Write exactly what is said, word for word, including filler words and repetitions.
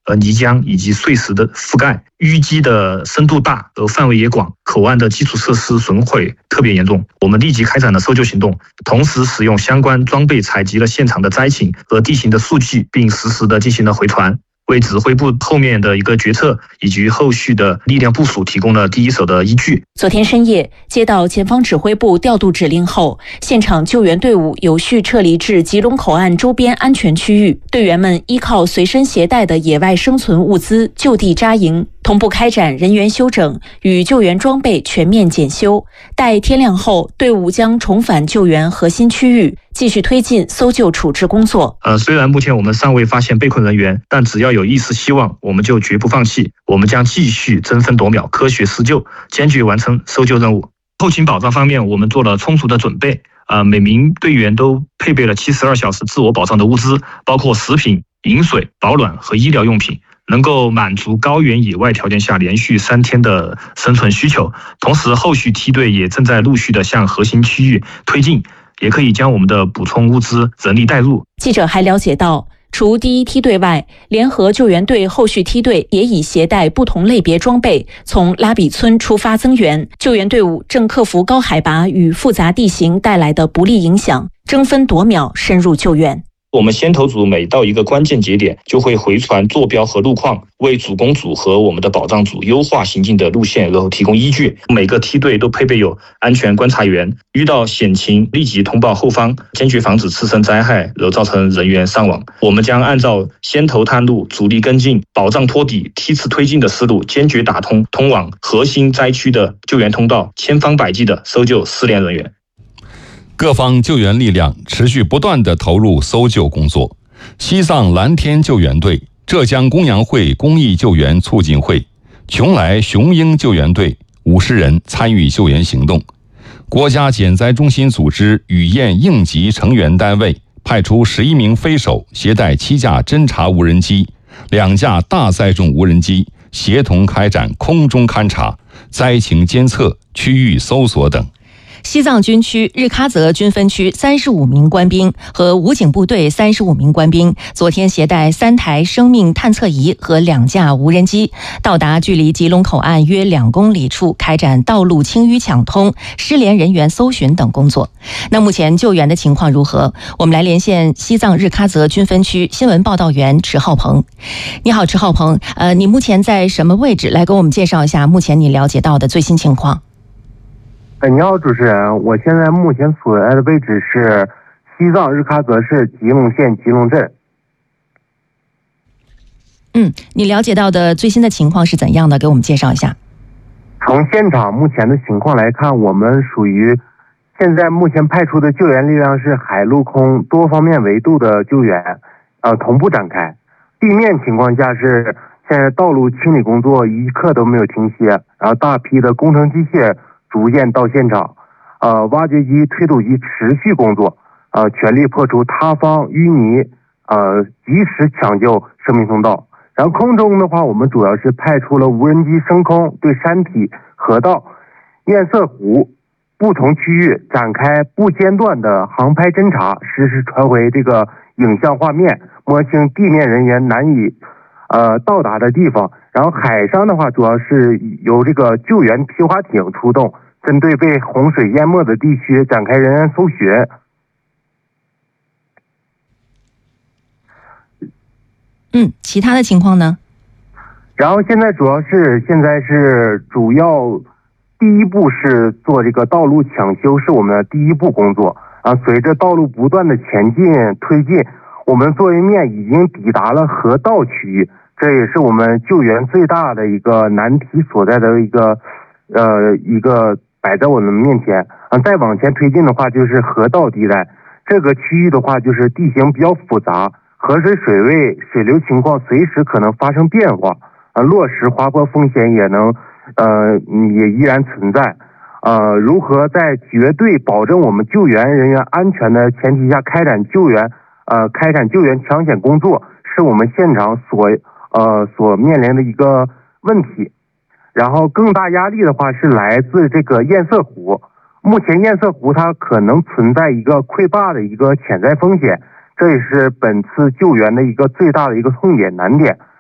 呃泥浆以及碎石的覆盖，淤积的深度大，而范围也广，口岸的基础设施损毁特别严重。我们立即开展了搜救行动，同时使用相关装备采集了现场的灾情和地形的数据，并实时的进行了回传，为指挥部后面的一个决策以及后续的力量部署提供了第一手的依据。 昨天深夜，接到前方指挥部调度指令后，现场救援队伍有序撤离至吉隆口岸周边安全区域，队员们依靠随身携带的野外生存物资就地扎营，同步开展人员休整与救援装备全面检修。待天亮后，队伍将重返救援核心区域，继续推进搜救处置工作。 呃，虽然目前我们尚未发现被困人员，但只要有一丝希望，我们就绝不放弃。我们将继续争分夺秒、科学施救，坚决完成搜救任务。后勤保障方面，我们做了充足的准备。呃，每名队员都配备了七十二小时自我保障的物资，包括食品、饮水、保暖和医疗用品，能够满足高原野外条件下连续三天的生存需求。同时，后续梯队也正在陆续的向核心区域推进，也可以将我们的补充物资人力带入。 记者还了解到，除第一梯队外，联合救援队后续梯队也已携带不同类别装备从拉比村出发增援。救援队伍正克服高海拔与复杂地形带来的不利影响，争分夺秒深入救援。 我们先头组每到一个关键节点，就会回传坐标和路况，为主攻组和我们的保障组优化行进的路线，然后提供依据。每个梯队都配备有安全观察员，遇到险情立即通报后方，坚决防止次生灾害，然后造成人员伤亡。我们将按照先头探路、主力跟进、保障托底、梯次推进的思路，坚决打通通往核心灾区的救援通道，千方百计的搜救失联人员。 各方救援力量持续不断地投入搜救工作。西藏蓝天救援队、浙江公羊会公益救援促进会、邛崃雄鹰救援队五十人参与救援行动。国家减灾中心组织雨燕应急成员单位派出十一名飞手，携带七架侦察无人机、两架大载重无人机，协同开展空中勘察、灾情监测、区域搜索等。 西藏军区日喀则军分区三十五名官兵和武警部队三十五名官兵，昨天携带三台生命探测仪和两架无人机，到达距离吉隆口岸约两公里处，开展道路清淤抢通、失联人员搜寻等工作。那目前救援的情况如何？我们来连线西藏日喀则军分区新闻报道员池浩鹏。你好，池浩鹏，呃，你目前在什么位置？来给我们介绍一下目前你了解到的最新情况。 哎，你好，主持人，我现在目前所在的位置是西藏日喀则市吉隆县吉隆镇。 嗯，你了解到的最新的情况是怎样的？给我们介绍一下。 从现场目前的情况来看，我们属于现在目前派出的救援力量是海陆空多方面维度的救援，呃，同步展开。地面情况下是现在道路清理工作一刻都没有停歇，然后大批的工程机械逐渐到现场，呃，挖掘机、推土机持续工作，呃，全力破除塌方、淤泥，呃，及时抢救生命通道。然后空中的话，我们主要是派出了无人机升空，对山体、河道、堰塞湖不同区域展开不间断的航拍侦察，实时传回这个影像画面，摸清地面人员难以呃到达的地方。然后海上的话，主要是由这个救援皮划艇出动，针对被洪水淹没的地区展开人员搜寻。 嗯，其他的情况呢？ 然后现在主要是现在是主要第一步是做这个道路抢修，是我们的第一步工作啊。随着道路不断的前进推进，我们作业面已经抵达了河道区域，这也是我们救援最大的一个难题所在的一个呃一个摆在我们面前啊。再往前推进的话，就是河道地带，这个区域的话就是地形比较复杂，河水水位、水流情况随时可能发生变化啊，落石滑坡风险也能呃也依然存在。呃，如何在绝对保证我们救援人员安全的前提下开展救援呃开展救援抢险工作，是我们现场所呃所面临的一个问题。然后更大压力的话是来自这个堰塞湖，目前堰塞湖它可能存在一个溃坝的一个潜在风险，这也是本次救援的一个最大的一个痛点难点。